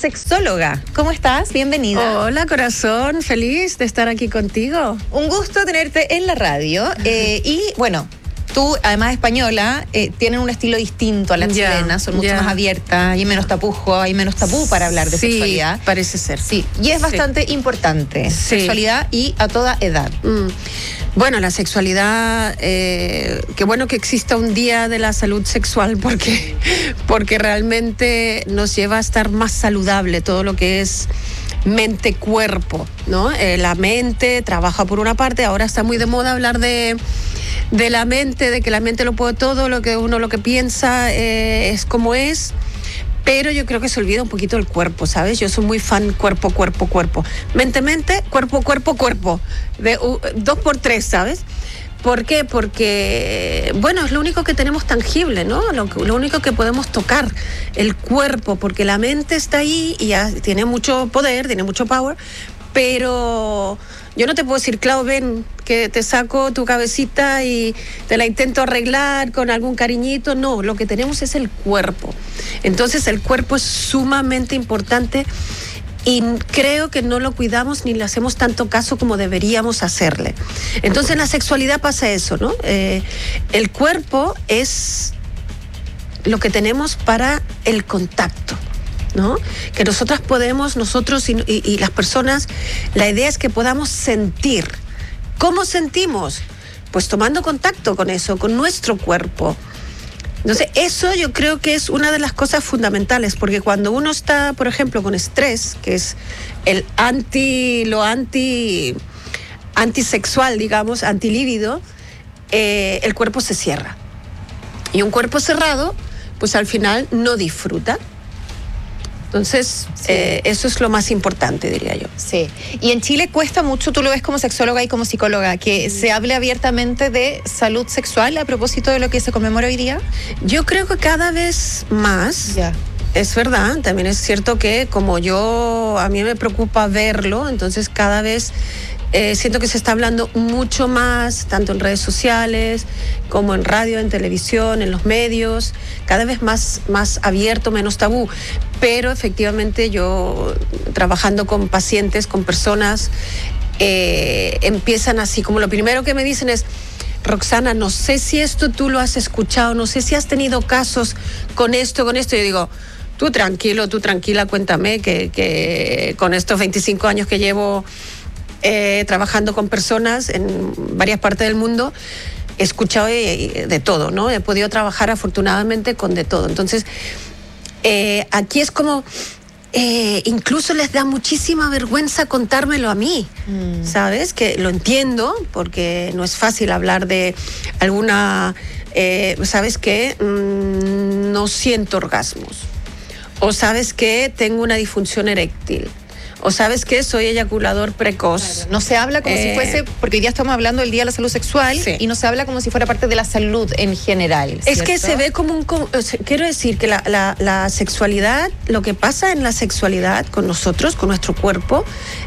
sexóloga. ¿Cómo estás? Bienvenida. Hola, corazón. Feliz de estar aquí contigo. Un gusto tenerte en la radio. Y bueno, tú, además española, tienen un estilo distinto a la chilena. Son mucho más abiertas, hay menos tapujo, hay menos tabú para hablar de sexualidad. Parece ser. Sí, y es bastante importante. Sexualidad y a toda edad. Bueno, la sexualidad, qué bueno que exista un día de la salud sexual porque realmente nos lleva a estar más saludable todo lo que es mente-cuerpo, ¿no? La mente trabaja por una parte, ahora está muy de moda hablar de la mente, de que la mente lo puede todo, lo que piensa es como es. Pero yo creo que se olvida un poquito el cuerpo, ¿sabes? Yo soy muy fan cuerpo. Mente, cuerpo. De 2x3, ¿sabes? ¿Por qué? Porque, bueno, es lo único que tenemos tangible, ¿no? Lo único que podemos tocar, el cuerpo, porque la mente está ahí y ya tiene mucho poder, tiene mucho power, pero yo no te puedo decir, Clau, ven, que te saco tu cabecita y te la intento arreglar con algún cariñito. No, lo que tenemos es el cuerpo. Entonces el cuerpo es sumamente importante y creo que no lo cuidamos ni le hacemos tanto caso como deberíamos hacerle. Entonces en la sexualidad pasa eso, ¿no? El cuerpo es lo que tenemos para el contacto, ¿no? Que nosotros y las personas, la idea es que podamos sentir. ¿Cómo sentimos? Pues tomando contacto con eso, con nuestro cuerpo. Entonces, eso yo creo que es una de las cosas fundamentales, porque cuando uno está, por ejemplo, con estrés, que es lo antisexual, digamos, antilíbido, el cuerpo se cierra. Y un cuerpo cerrado, pues al final no disfruta. Entonces, eso es lo más importante, diría yo. Sí. Y en Chile cuesta mucho, tú lo ves como sexóloga y como psicóloga, que se hable abiertamente de salud sexual a propósito de lo que se conmemora hoy día. Yo creo que cada vez más. Es verdad, también es cierto que como a mí me preocupa verlo, entonces cada vez siento que se está hablando mucho más, tanto en redes sociales como en radio, en televisión, en los medios, cada vez más abierto, menos tabú. Pero efectivamente yo, trabajando con pacientes, con personas, empiezan así, como lo primero que me dicen es: Roxana, no sé si esto tú lo has escuchado, no sé si has tenido casos con esto. Yo digo, tú tranquila, cuéntame, que con estos 25 años que llevo trabajando con personas en varias partes del mundo, he escuchado de todo, ¿no? He podido trabajar afortunadamente con de todo. Entonces, aquí es como, incluso les da muchísima vergüenza contármelo a mí, ¿sabes? Que lo entiendo, porque no es fácil hablar de alguna, ¿sabes qué? No siento orgasmos. O ¿sabes qué? Tengo una disfunción eréctil. O ¿sabes qué? Soy eyaculador precoz. Claro. No se habla como si fuese, porque hoy día estamos hablando del Día de la Salud Sexual, y no se habla como si fuera parte de la salud en general, ¿cierto? Es que se ve como quiero decir que la sexualidad, lo que pasa en la sexualidad con nosotros, con nuestro cuerpo,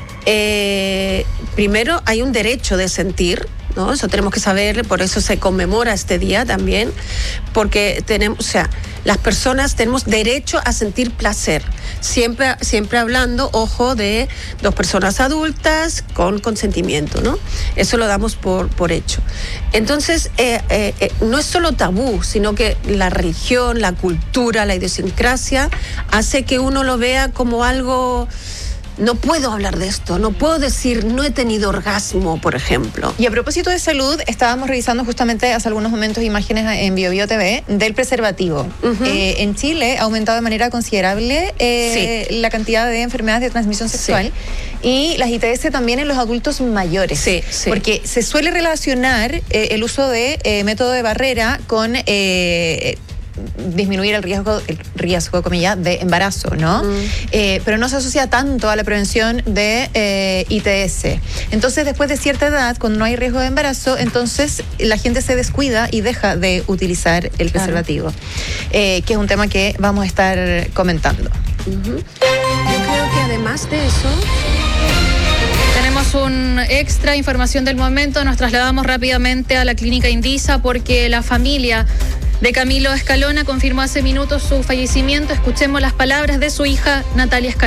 primero hay un derecho de sentir, ¿no? Eso tenemos que saber, por eso se conmemora este día también, porque las personas tenemos derecho a sentir placer, siempre hablando, ojo, de dos personas adultas con consentimiento, ¿no? Eso lo damos por hecho. Entonces, no es solo tabú, sino que la religión, la cultura, la idiosincrasia hace que uno lo vea como algo. No puedo hablar de esto, no puedo decir no he tenido orgasmo, por ejemplo. Y a propósito de salud, estábamos revisando justamente hace algunos momentos imágenes en BioBio TV del preservativo. En Chile ha aumentado de manera considerable la cantidad de enfermedades de transmisión sexual y las ITS también en los adultos mayores. Porque se suele relacionar el uso de método de barrera con disminuir el riesgo, comillas, de embarazo, ¿no? Pero no se asocia tanto a la prevención de ITS. Entonces, después de cierta edad, cuando no hay riesgo de embarazo, entonces la gente se descuida y deja de utilizar el preservativo, que es un tema que vamos a estar comentando. Yo creo que además de eso, tenemos un extra información del momento. Nos trasladamos rápidamente a la clínica Indisa porque la familia de Camilo Escalona confirmó hace minutos su fallecimiento. Escuchemos las palabras de su hija Natalia Escalona.